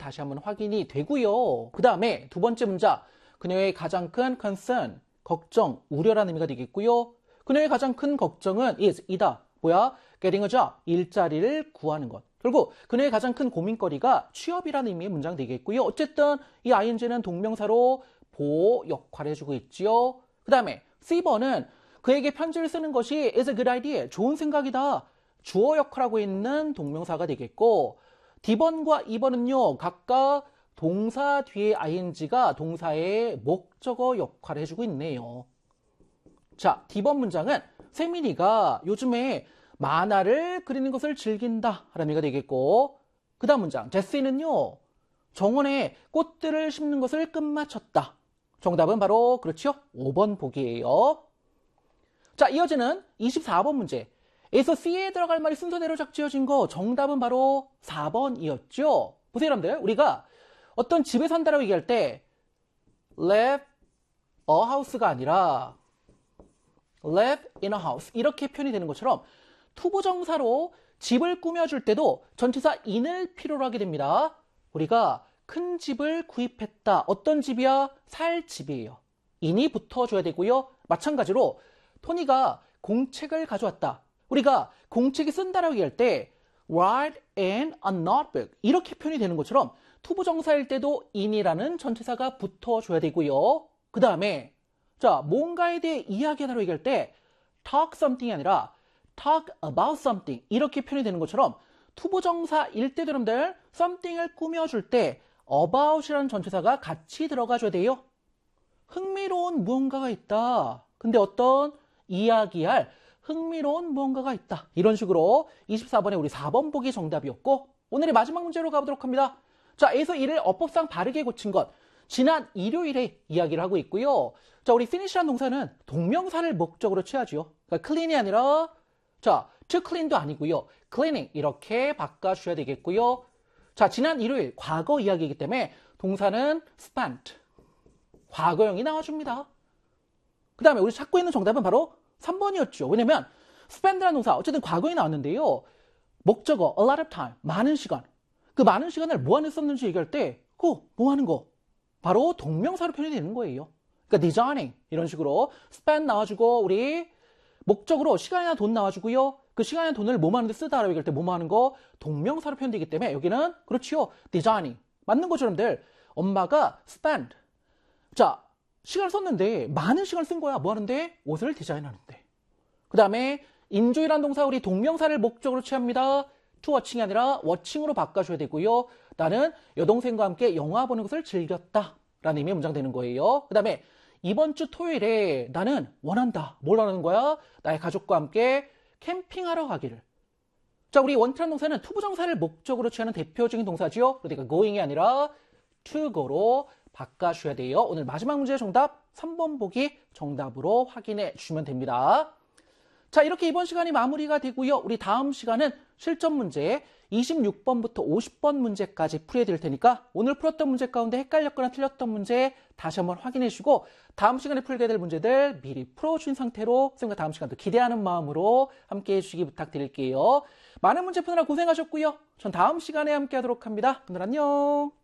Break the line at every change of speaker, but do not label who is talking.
다시 한번 확인이 되고요. 그 다음에 두 번째 문자, 그녀의 가장 큰 concern, 걱정, 우려라는 의미가 되겠고요. 그녀의 가장 큰 걱정은 is, 이다. 뭐야? getting a job, 일자리를 구하는 것. 결국 그녀의 가장 큰 고민거리가 취업이라는 의미의 문장 되겠고요. 어쨌든 이 ing는 동명사로 보호 역할을 해주고 있지요. 그 다음에 C번은 그에게 편지를 쓰는 것이 is a good idea, 좋은 생각이다. 주어 역할하고 있는 동명사가 되겠고, D번과 E번은요, 각각 동사 뒤에 ing가 동사의 목적어 역할을 해주고 있네요. 자, D번 문장은 세민이가 요즘에 만화를 그리는 것을 즐긴다 라는 의미가 되겠고, 그 다음 문장, 제시는요, 정원에 꽃들을 심는 것을 끝마쳤다. 정답은 바로 그렇죠? 5번 보기예요. 자, 이어지는 24번 문제. 에서 C에 들어갈 말이 순서대로 작지어진 거 정답은 바로 4번이었죠. 보세요, 여러분들. 우리가 어떤 집에 산다라고 얘기할 때 live a house가 아니라 live in a house 이렇게 표현이 되는 것처럼 투부정사로 집을 꾸며줄 때도 전치사 in을 필요로 하게 됩니다. 우리가 큰 집을 구입했다. 어떤 집이야? 살 집이에요. in이 붙어줘야 되고요. 마찬가지로 토니가 공책을 가져왔다. 우리가 공책이 쓴다라고 얘기할 때 write in a notebook 이렇게 표현이 되는 것처럼 투부정사일 때도 in이라는 전치사가 붙어줘야 되고요. 그 다음에 자 뭔가에 대해 이야기하다라고 얘기할 때 talk something이 아니라 talk about something 이렇게 표현이 되는 것처럼 투부정사일 때도 여러분들 something을 꾸며줄 때 about이라는 전치사가 같이 들어가줘야 돼요. 흥미로운 무언가가 있다. 근데 어떤 이야기할 흥미로운 무언가가 있다. 이런 식으로 24번에 우리 4번 보기 정답이었고 오늘의 마지막 문제로 가보도록 합니다. 자, 에서 이를 어법상 바르게 고친 것. 지난 일요일에 이야기를 하고 있고요. 자, 우리 finish라는 동사는 동명사를 목적으로 취하죠. 그러니까 clean이 아니라 자, to clean도 아니고요. cleaning 이렇게 바꿔주셔야 되겠고요. 자, 지난 일요일 과거 이야기이기 때문에 동사는 spent 과거형이 나와줍니다. 그 다음에 우리 찾고 있는 정답은 바로 3번이었죠. 왜냐면 spend라는 동사 어쨌든 과거에 나왔는데요. 목적어 a lot of time 많은 시간. 그 많은 시간을 뭐 하는 썼는지 얘기할 때 뭐 하는 거 바로 동명사로 표현이 되는 거예요. 그러니까 designing 이런 식으로 spend 나와주고 우리 목적으로 시간이나 돈 나와주고요. 그 시간이나 돈을 뭐 하는 데 쓰다라고 얘기할 때 뭐 하는 거 동명사로 표현되기 때문에 여기는 그렇지요. designing 맞는 것처럼 여러분들 엄마가 spend 자 시간을 썼는데 많은 시간을 쓴 거야. 뭐 하는데? 옷을 디자인하는데. 그 다음에 enjoy라는 동사 우리 동명사를 목적으로 취합니다. to watching이 아니라 watching으로 바꿔줘야 되고요. 나는 여동생과 함께 영화 보는 것을 즐겼다 라는 의미의 문장 되는 거예요. 그 다음에 이번 주 토요일에 나는 원한다. 뭘 원하는 거야? 나의 가족과 함께 캠핑하러 가기를. 자, 우리 원트라는 동사는 투부정사를 목적으로 취하는 대표적인 동사지요. 그러니까 going이 아니라 to go로 바꿔주셔야 돼요. 오늘 마지막 문제의 정답 3번 보기 정답으로 확인해 주시면 됩니다. 자, 이렇게 이번 시간이 마무리가 되고요. 우리 다음 시간은 실전 문제 26번부터 50번 문제까지 풀이해 드릴 테니까 오늘 풀었던 문제 가운데 헷갈렸거나 틀렸던 문제 다시 한번 확인해 주시고 다음 시간에 풀게 될 문제들 미리 풀어주신 상태로 선생님과 다음 시간도 기대하는 마음으로 함께 해주시기 부탁드릴게요. 많은 문제 푸느라 고생하셨고요. 전 다음 시간에 함께 하도록 합니다. 오늘 안녕.